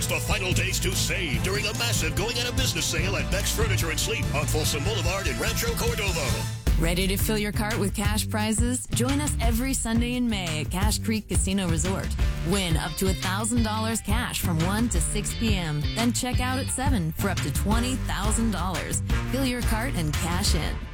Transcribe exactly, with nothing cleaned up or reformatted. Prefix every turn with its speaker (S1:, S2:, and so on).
S1: Here's the final days to save during a massive going out of business sale at Beck's Furniture and Sleep on Folsom Boulevard in Rancho Cordova.
S2: Ready to fill your cart with cash prizes? Join us every Sunday in May at Cache Creek Casino Resort. Win up to one thousand dollars cash from one to six p.m. Then check out at seven for up to twenty thousand dollars. Fill your cart and cash in.